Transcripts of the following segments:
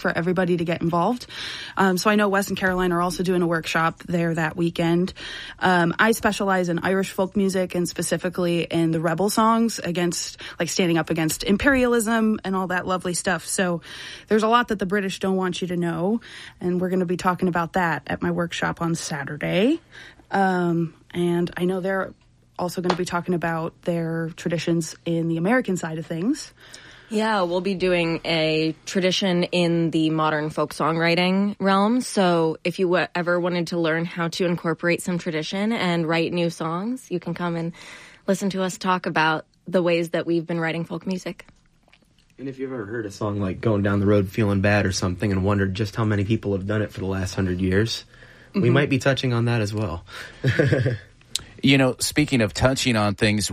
for everybody to get involved. So I know Wes and Caroline are also doing a workshop there that weekend. I specialize in Irish folk music and specifically in the rebel songs against, like, standing up against imperialism and all that lovely stuff. So there's a lot that the British don't want you to know, and we're going to be talking about that at my workshop on Saturday. And I know they're also going to be talking about their traditions in the American side of things. Yeah, we'll be doing a tradition in the modern folk songwriting realm. So if you ever wanted to learn how to incorporate some tradition and write new songs, you can come and listen to us talk about the ways that we've been writing folk music. And if you've ever heard a song like Going Down the Road Feeling Bad or something and wondered just how many people have done it for the last 100 years, we might be touching on that as well. You know, speaking of touching on things,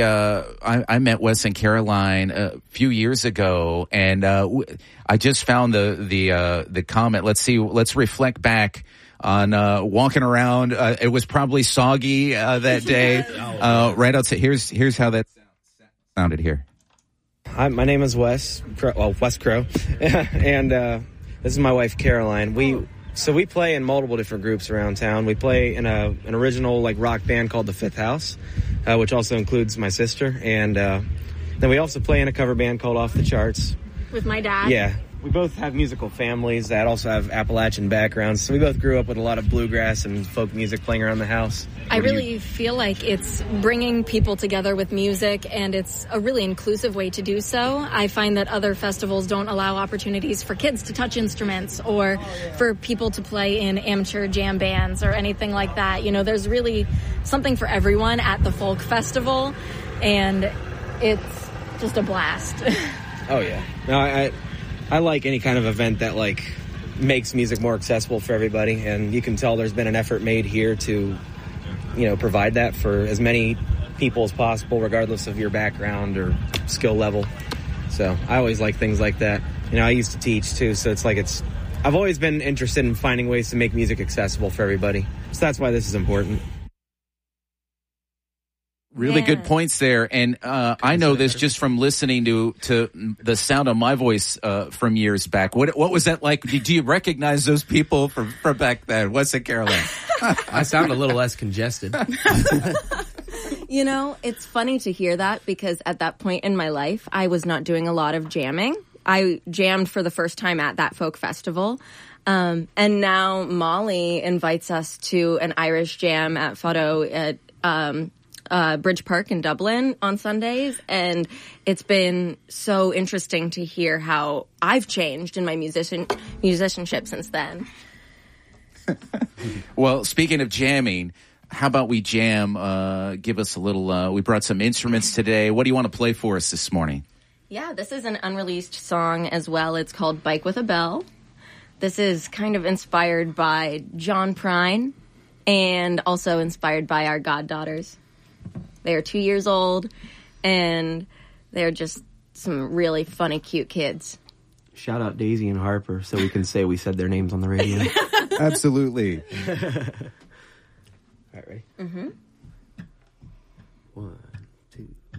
I met Wes and Caroline a few years ago, and I just found the comment. Let's reflect back on walking around. It was probably soggy that day. Right outside. Here's how that sounded here. Hi, my name is Wes Crow, and this is my wife Caroline. We play in multiple different groups around town. We play in an original like rock band called the Fifth House, which also includes my sister, and then we also play in a cover band called Off the Charts with my dad. Yeah, we both have musical families that also have Appalachian backgrounds, so we both grew up with a lot of bluegrass and folk music playing around the house. I really feel like it's bringing people together with music, and it's a really inclusive way to do so. I find that other festivals don't allow opportunities for kids to touch instruments or for people to play in amateur jam bands or anything like that. You know, there's really something for everyone at the folk festival, and it's just a blast. Oh, yeah. No, I like any kind of event that, like, makes music more accessible for everybody, and you can tell there's been an effort made here to, you know, provide that for as many people as possible, regardless of your background or skill level. So I always like things like that. You know, I used to teach, too, so I've always been interested in finding ways to make music accessible for everybody. So that's why this is important. Really good points there, and I know this just from listening to the sound of my voice from years back. What was that like? Do you recognize those people from back then? What's it, Caroline? I sound a little less congested. You know, it's funny to hear that because at that point in my life, I was not doing a lot of jamming. I jammed for the first time at that folk festival. And now Molly invites us to an Irish jam at Photo at Bridge Park in Dublin on Sundays, and it's been so interesting to hear how I've changed in my musicianship since then. Well, speaking of jamming, how about we jam? Give us a little. We brought some instruments today. What do you want to play for us this morning? Yeah, this is an unreleased song as well. It's called Bike with a Bell. This is kind of inspired by John Prine and also inspired by our goddaughters. They are 2 years old, and they're just some really funny, cute kids. Shout out Daisy and Harper so we can say we said their names on the radio. Absolutely. All right, ready? Mm-hmm. 1,